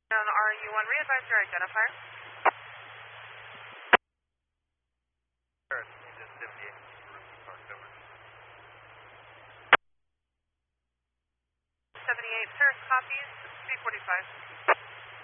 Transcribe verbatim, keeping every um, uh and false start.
On R U one, re-advise your identifier. seventy-eight, sir, copies, three forty-five.